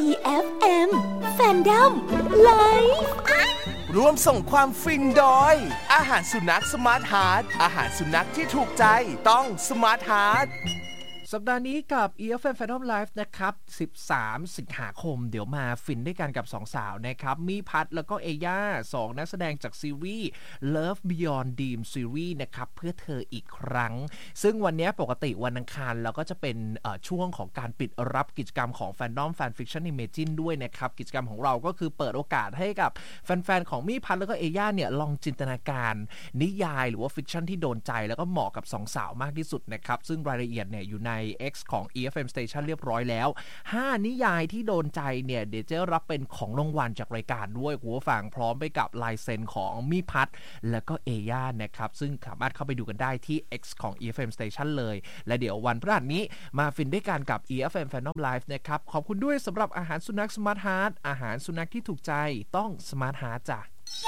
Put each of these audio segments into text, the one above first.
EFM Fandom Live ร่วมส่งความฟินโดยอาหารสุนัขสมาร์ทฮาร์ทอาหารสุนัขที่ถูกใจต้องสมาร์ทฮาร์ทสัปดาห์นี้กับ EFM Fandom Live นะครับ13 สิงหาคมเดี๋ยวมาฟินด้วยกันกับ2สาวนะครับมีพัดแล้วก็เอย่า2นักแสดงจากซีรีส์ Love Beyond Dream Series นะครับเพื่อเธออีกครั้งซึ่งวันนี้ปกติวันอังคารเราก็จะเป็นช่วงของการปิดรับกิจกรรมของ Fandom Fan Fiction Imagine ด้วยนะครับกิจกรรมของเราก็คือเปิดโอกาสให้กับแฟนๆของมีพัดแล้วก็เอย่าเนี่ยลองจินตนาการนิยายหรือว่าฟิกชันที่โดนใจแล้วก็เหมาะกับ2สาวมากที่สุดนะครับซึ่งรายละเอียดเนี่ยอยู่ในX ของ EFM Station เรียบร้อยแล้ว5นิยายที่โดนใจเนี่ยเดี๋ยวจะรับเป็นของรางวัลจากรายการด้วยคุณผู้ฟังพร้อมไปกับลายเซ็นของมีพัดแล้วก็เอย่านะครับซึ่งสามารถเข้าไปดูกันได้ที่ X ของ EFM Station เลยและเดี๋ยววันพฤหัสนี้มาฟินด้วยกันกับ EFM Fandom Live นะครับขอบคุณด้วยสำหรับอาหารสุนัข Smart Heart อาหารสุนัขที่ถูกใจต้อง Smart Heart จ้ะ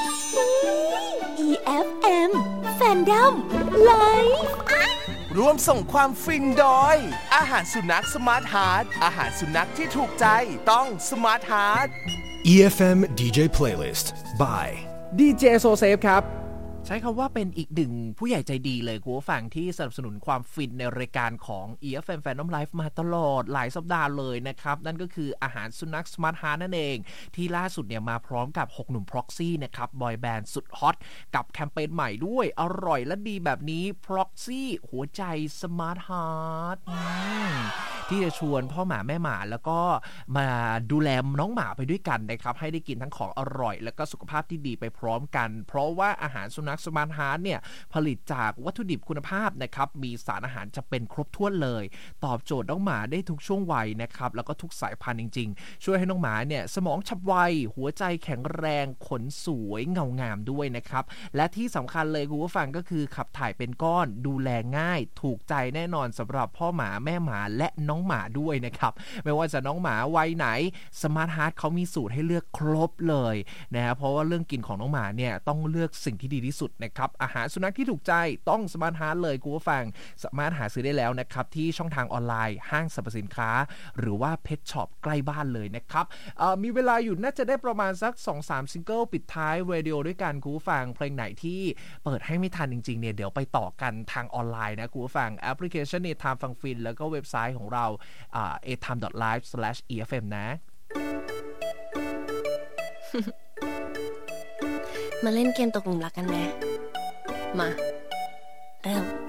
EFM Fandom Live ร่วมส่งความฟินโดยอาหารสุนัขสมาร์ทฮาร์ทอาหารสุนัขที่ถูกใจต้องสมาร์ทฮาร์ท EFM DJ Playlist by DJ Sosafe ครับใช้คำว่าเป็นอีกหนึ่งผู้ใหญ่ใจดีเลยคุณผู้ฟังที่สนับสนุนความฟินในรายการของ EFM Fandom Live มาตลอดหลายสัปดาห์เลยนะครับนั่นก็คืออาหารสุนัข Smart Heart นั่นเองที่ล่าสุดเนี่ยมาพร้อมกับ6หนุ่ม Proxy นะครับบอยแบนด์สุดฮอตกับแคมเปญใหม่ด้วยอร่อยและดีแบบนี้ Proxy หัวใจ Smart Heart ที่จะชวนพ่อหมาแม่หมาแล้วก็มาดูแลน้องหมาไปด้วยกันนะครับให้ได้กินทั้งของอร่อยแล้วก็สุขภาพที่ดีไปพร้อมกันเพราะว่าอาหารสุนัข Smart Heart เนี่ยผลิตจากวัตถุดิบคุณภาพนะครับมีสารอาหารจะเป็นครบถ้วนเลยตอบโจทย์น้องหมาได้ทุกช่วงวัยนะครับแล้วก็ทุกสายพันธุ์จริงๆช่วยให้น้องหมาเนี่ยสมองฉับไวหัวใจแข็งแรงขนสวยเงางามด้วยนะครับและที่สำคัญเลยคุณผู้ฟังก็คือขับถ่ายเป็นก้อนดูแลง่ายถูกใจแน่นอนสำหรับพ่อหมาแม่หมาและน้องหมาด้วยนะครับไม่ว่าจะน้องหมาวัยไหน Smart Heart เขามีสูตรให้เลือกครบเลยนะเพราะว่าเรื่องกินของน้องหมาเนี่ยต้องเลือกสิ่งที่ดีที่สุดนะครับอาหารสุนัขที่ถูกใจต้อง Smart Heart เลยคุณผู้ฟังสามารถหาซื้อได้แล้วนะครับที่ช่องทางออนไลน์ห้างสรรพสินค้าหรือว่าเพทช็อปใกล้บ้านเลยนะครับมีเวลาอยู่น่าจะได้ประมาณสัก 2-3 ซิงเกิลปิดท้ายเรดิโอด้วยกันคุณผู้ฟังเพลงไหนที่เปิดให้ไม่ทันจริงๆเนี่ยเดี๋ยวไปต่อกันทางออนไลน์นะคุณผู้ฟังแอปพลิเคชันเอทามฟังฟินแล้วก็เว็บไซต์ของเราatime.live/efm นะมาเล่นเกมตกหลุมรักกันไหมมาเริ่ม